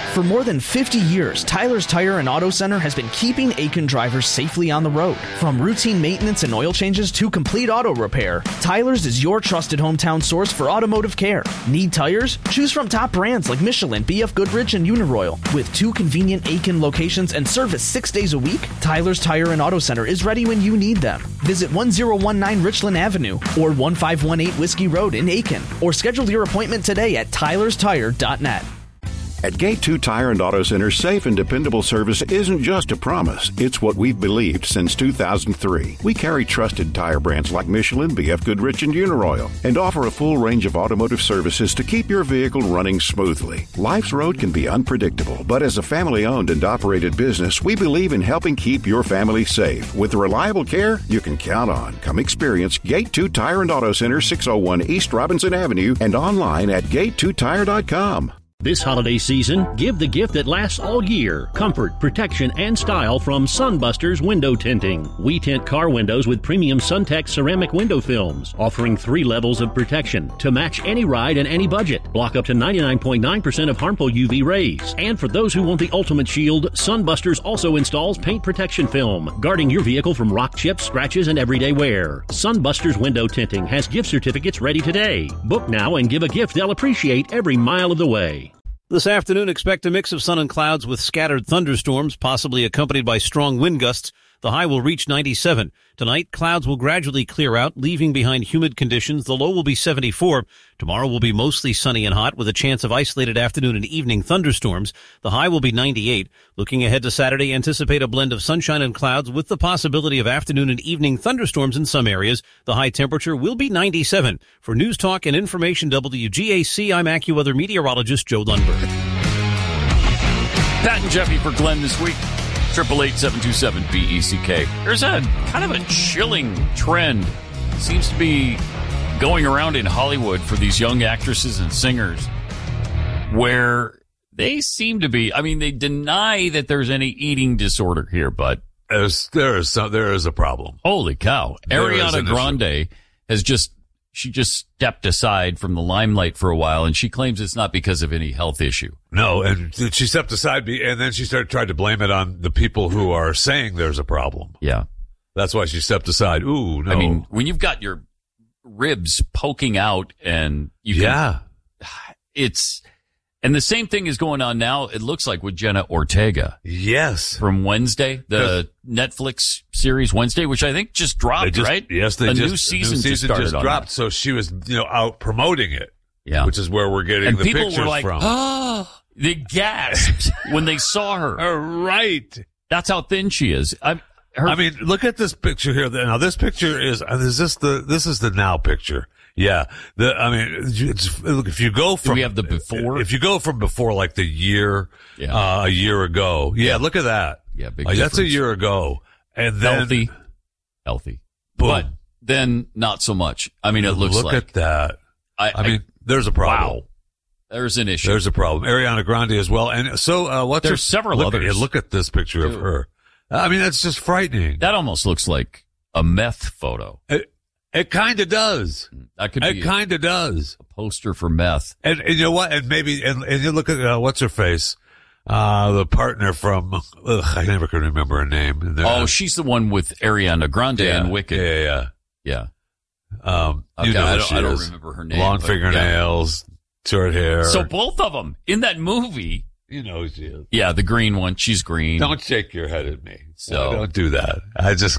For more than 50 years, Tyler's Tire and Auto Center has been keeping Aiken drivers safely on the road. From routine maintenance and oil changes to complete auto repair, Tyler's is your trusted hometown source for automotive care. Need tires? Choose from top brands like Michelin, BF Goodrich, and Uniroyal. With 2 convenient Aiken locations and service 6 days a week, Tyler's Tire and Auto Center is ready when you need them. Visit 1019 Richland Avenue or 1518 Whiskey Road in Aiken, or schedule your appointment today at tylerstire.net. At Gate 2 Tire and Auto Center, safe and dependable service isn't just a promise. It's what we've believed since 2003. We carry trusted tire brands like Michelin, BF Goodrich, and Uniroyal, and offer a full range of automotive services to keep your vehicle running smoothly. Life's road can be unpredictable, but as a family-owned and operated business, we believe in helping keep your family safe. With reliable care you can count on. Come experience Gate 2 Tire and Auto Center, 601 East Robinson Avenue, and online at gate2tire.com. This holiday season, give the gift that lasts all year. Comfort, protection, and style from Sunbusters Window Tinting. We tint car windows with premium SunTech ceramic window films, offering 3 levels of protection to match any ride and any budget. Block up to 99.9% of harmful UV rays. And for those who want the ultimate shield, Sunbusters also installs paint protection film, guarding your vehicle from rock chips, scratches, and everyday wear. Sunbusters Window Tinting has gift certificates ready today. Book now and give a gift they'll appreciate every mile of the way. This afternoon, expect a mix of sun and clouds with scattered thunderstorms, possibly accompanied by strong wind gusts. The high will reach 97. Tonight, clouds will gradually clear out, leaving behind humid conditions. The low will be 74. Tomorrow will be mostly sunny and hot with a chance of isolated afternoon and evening thunderstorms. The high will be 98. Looking ahead to Saturday, anticipate a blend of sunshine and clouds with the possibility of afternoon and evening thunderstorms in some areas. The high temperature will be 97. For News Talk and Information WGAC, I'm AccuWeather meteorologist Joe Lundberg. Pat and Jeffy for Glenn this week. 888-727-BECK. There's a kind of a chilling trend. Seems to be going around in Hollywood for these young actresses and singers where they seem to be, I mean, they deny that there's any eating disorder here, but there is a problem. Holy cow. Ariana Grande has just stepped aside from the limelight for a while, and she claims it's not because of any health issue. No, and she stepped aside, and then she tried to blame it on the people who are saying there's a problem. Yeah. That's why she stepped aside. Ooh, no. I mean, when you've got your ribs poking out and and the same thing is going on now, it looks like, with Jenna Ortega. Yes. From Wednesday, the Netflix series Wednesday, which I think just dropped, right? Yes, new season just dropped. So she was, out promoting it. Yeah. Which is where we're getting the pictures were like, from. Oh, they gasped when they saw her. Right. That's how thin she is. I mean, look at this picture here. Now, this picture is this is the now picture. Yeah. If you go from, do we have the before? If you go from before, like the year, a year ago. Yeah. Look at that. Yeah. Big that's a year ago. And then healthy, boom. But then not so much. I mean, it looks look at that. I mean, there's a problem. Wow. There's an issue. There's a problem. Ariana Grande as well. And so, there's several others. Look at this picture of her. I mean, that's just frightening. That almost looks like a meth photo. It kind of does. That could be. It kind of does. A poster for meth. And you know what? And maybe, and you look at, what's her face? The partner from, I never can remember her name. She's the one with Ariana Grande and Wicked. Yeah. I don't remember her name. Long fingernails, short hair. So both of them in that movie. You know who she is. Yeah, the green one. She's green. Don't shake your head at me. So don't do that. I just.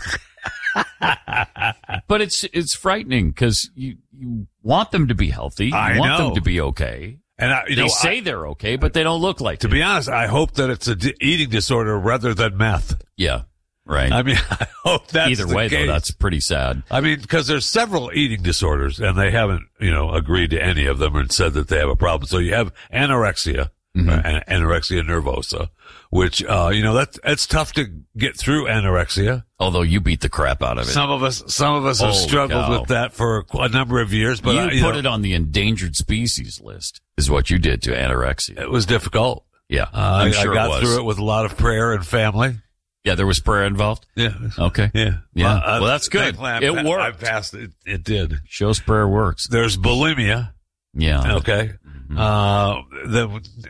But it's frightening because you want them to be healthy. You want them to be okay. And they say they're okay, but they don't look like it. To be honest, I hope that it's an eating disorder rather than meth. Yeah. Right. I mean, I hope that's either way, though. That's pretty sad. I mean, because there's several eating disorders, and they haven't, agreed to any of them and said that they have a problem. So you have anorexia, anorexia nervosa, which, that's tough to get through anorexia. Although you beat the crap out of it. Some of us have struggled with that for a number of years, but you put it on the endangered species list, is what you did to anorexia. It was difficult. Yeah, I got through it with a lot of prayer and family. Yeah, there was prayer involved? Yeah. Okay. Yeah. Well, that's good. It worked. I passed it. It did. Shows prayer works. There's bulimia. Yeah. Okay.